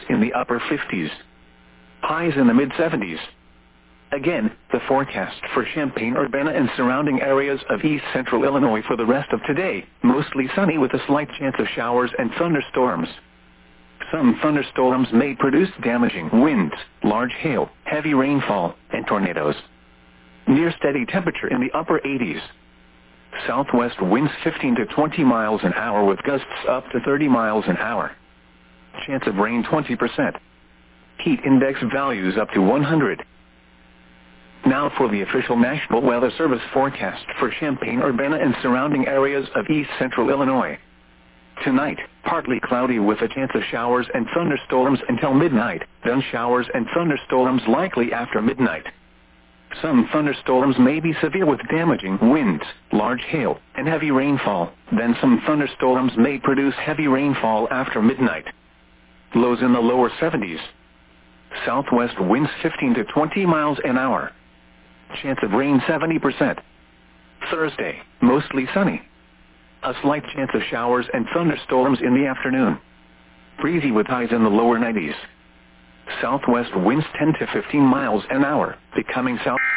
in the upper 50s. Highs in the mid-70s. Again, the forecast for Champaign-Urbana and surrounding areas of east-central Illinois for the rest of today, mostly sunny with a slight chance of showers and thunderstorms. Some thunderstorms may produce damaging winds, large hail, heavy rainfall, and tornadoes. Near steady temperature in the upper 80s. Southwest winds 15 to 20 miles an hour with gusts up to 30 miles an hour. Chance of rain 20%. Heat index values up to 100. Now for the official National Weather Service forecast for Champaign-Urbana and surrounding areas of east-central Illinois. Tonight, partly cloudy with a chance of showers and thunderstorms until midnight, then showers and thunderstorms likely after midnight. Some thunderstorms may be severe with damaging winds, large hail, and heavy rainfall, then some thunderstorms may produce heavy rainfall after midnight. Lows in the lower 70s. Southwest winds 15 to 20 miles an hour. Chance of rain 70%. Thursday, mostly sunny. A slight chance of showers and thunderstorms in the afternoon. Breezy with highs in the lower 90s. Southwest winds 10 to 15 miles an hour, becoming south.